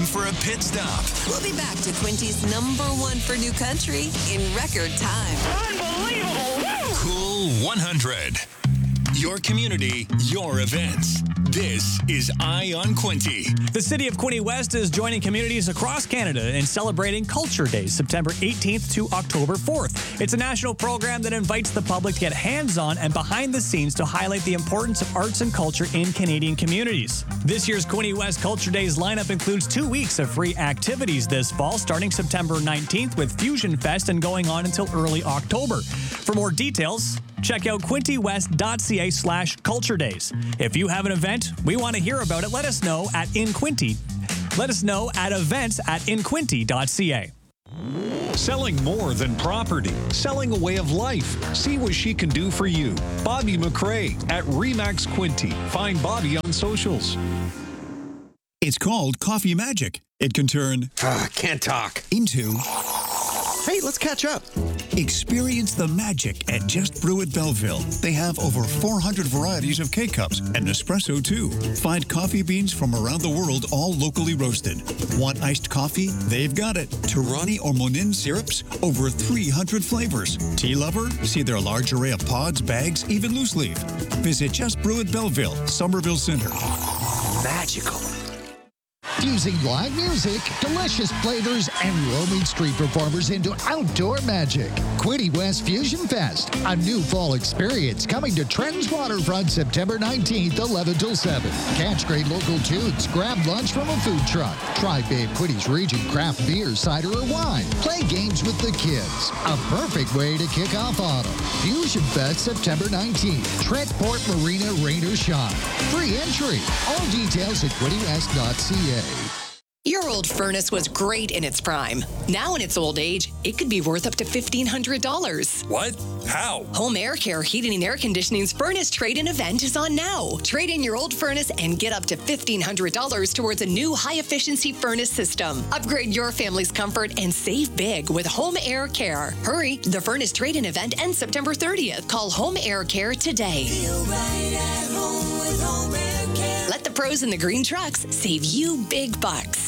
for a pit stop. We'll be back to Quinty's #1 for new country in record time. Unbelievable! Woo! Cool 100. Your community, your events. This is Eye on Quinty. The city of Quinte West is joining communities across Canada in celebrating Culture Days, September 18th to October 4th. It's a national program that invites the public to get hands-on and behind the scenes to highlight the importance of arts and culture in Canadian communities. This year's Quinte West Culture Days lineup includes 2 weeks of free activities this fall, starting September 19th with Fusion Fest and going on until early October. For more details, check out quintywest.ca/culture days. If you have an event, we want to hear about it. Let us know at InQuinty. Let us know at events@inquinty.ca. Selling more than property, selling a way of life. See what she can do for you. Bobby McRae at Remax Quinte. Find Bobby on socials. It's called Coffee Magic. It can turn can't talk into Hey, let's catch up. Experience the magic at Just Brew at Belleville. They have over 400 varieties of K-Cups and Nespresso, too. Find coffee beans from around the world, all locally roasted. Want iced coffee? They've got it. Torani or Monin syrups? Over 300 flavors. Tea lover? See their large array of pods, bags, even loose leaf. Visit Just Brew at Belleville, Somerville Center. Magical. Fusing live music, delicious flavors, and roaming street performers into outdoor magic. Quinte West Fusion Fest, a new fall experience coming to Trent's Waterfront September 19th, 11 till 7. Catch great local tunes, grab lunch from a food truck, try Babe Quinty's Region craft beer, cider, or wine. Play games with the kids. A perfect way to kick off autumn. Fusion Fest September 19th, Trent Port Marina, rain or shine. Free entry. All details at quintywest.ca. Your old furnace was great in its prime. Now in its old age, it could be worth up to $1,500. What? How? Home Air Care Heating and Air Conditioning's furnace trade-in event is on now. Trade in your old furnace and get up to $1,500 towards a new high-efficiency furnace system. Upgrade your family's comfort and save big with Home Air Care. Hurry, the furnace trade-in event ends September 30th. Call Home Air Care today. Feel right at home with Home Air Care. Let the pros in the green trucks save you big bucks.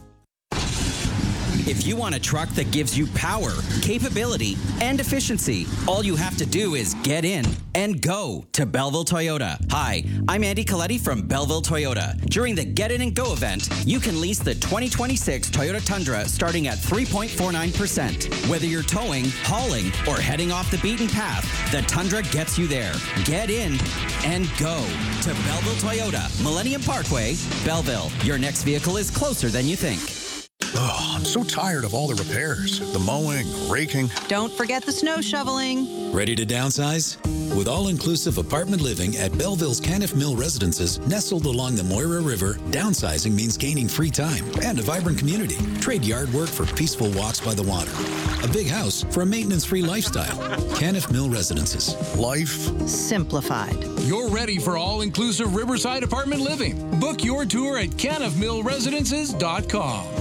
If you want a truck that gives you power, capability, and efficiency, all you have to do is get in and go to Belleville Toyota. Hi, I'm Andy Coletti from Belleville Toyota. During the Get In and Go event, you can lease the 2026 Toyota Tundra starting at 3.49%. Whether you're towing, hauling, or heading off the beaten path, the Tundra gets you there. Get in and go to Belleville Toyota, Millennium Parkway, Belleville. Your next vehicle is closer than you think. Oh, I'm so tired of all the repairs. The mowing, raking. Don't forget the snow shoveling. Ready to downsize? With all-inclusive apartment living at Belleville's Caniff Mill Residences, nestled along the Moira River, downsizing means gaining free time and a vibrant community. Trade yard work for peaceful walks by the water. A big house for a maintenance-free lifestyle. Caniff Mill Residences. Life simplified. You're ready for all-inclusive Riverside apartment living. Book your tour at caniffmillresidences.com.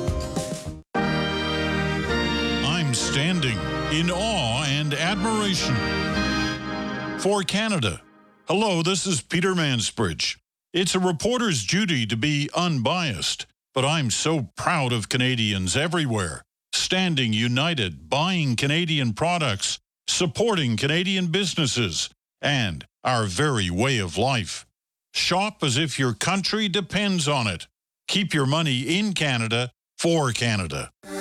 Standing in awe and admiration for Canada. Hello, this is Peter Mansbridge. It's a reporter's duty to be unbiased, but I'm so proud of Canadians everywhere, standing united, buying Canadian products, supporting Canadian businesses, and our very way of life. Shop as if your country depends on it. Keep your money in Canada for Canada.